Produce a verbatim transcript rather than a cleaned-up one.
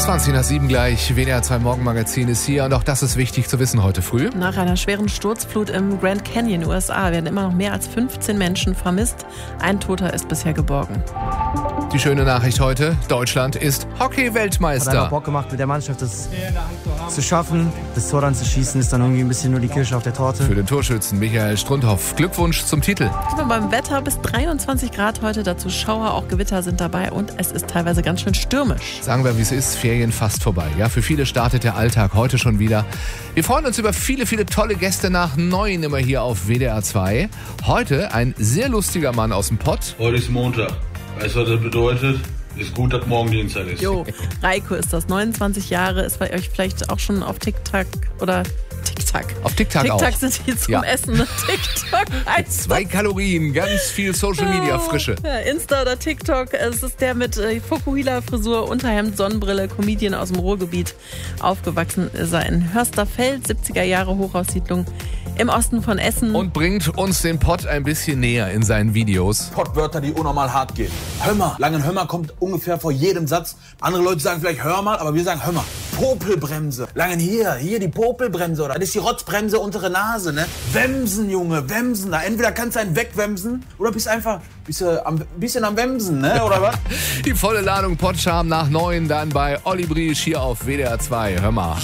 zwanzig nach sieben gleich. W D R zwei Morgenmagazin ist hier und auch das ist wichtig zu wissen heute früh. Nach einer schweren Sturzflut im Grand Canyon, U S A, werden immer noch mehr als fünfzehn Menschen vermisst. Ein Toter ist bisher geborgen. Die schöne Nachricht heute, Deutschland ist Hockey-Weltmeister. Hat einfach Bock gemacht, mit der Mannschaft das zu schaffen. Das Tor dann zu schießen, ist dann irgendwie ein bisschen nur die Kirsche auf der Torte. Für den Torschützen Michael Strundhoff. Glückwunsch zum Titel. Sind wir beim Wetter, bis dreiundzwanzig Grad heute, dazu Schauer, auch Gewitter sind dabei und es ist teilweise ganz schön stürmisch. Sagen wir, wie es ist, Ferien fast vorbei. Ja, für viele startet der Alltag heute schon wieder. Wir freuen uns über viele, viele tolle Gäste nach neun immer hier auf W D R zwei. Heute ein sehr lustiger Mann aus dem Pott. Heute ist Montag. Weißt du, was das bedeutet? Ist gut, dass morgen Dienstag ist. Jo, Reiko ist das, neunundzwanzig Jahre, ist bei euch vielleicht auch schon auf TikTok oder TikTok. Auf TikTok, TikTok auch. sind die zum Ja. Essen. TikTok heißt Zwei Kalorien, ganz viel Social Media Frische. Ja, Insta oder TikTok, es ist der mit äh, Fokuhila-Frisur, Unterhemd, Sonnenbrille, Comedian aus dem Ruhrgebiet. Aufgewachsen ist er in Hörsterfeld, siebziger Jahre Hochhaussiedlung im Osten von Essen. Und bringt uns den Pott ein bisschen näher in seinen Videos. Pottwörter, die unnormal hart gehen. Hör mal. Langen Hör mal kommt ungefähr vor jedem Satz. Andere Leute sagen vielleicht hör mal, aber wir sagen hör mal. Popelbremse. Langen hier, hier die Popelbremse. Oder das ist die Rotzbremse untere Nase, ne? Wemsen, Junge, Wemsen. Da entweder kannst du einen wegwemsen oder bist einfach bist du am, bisschen am Wemsen, ne? Oder was? Die volle Ladung Pottscham nach neun dann bei Olli Briesch hier auf W D R zwei. Hör mal.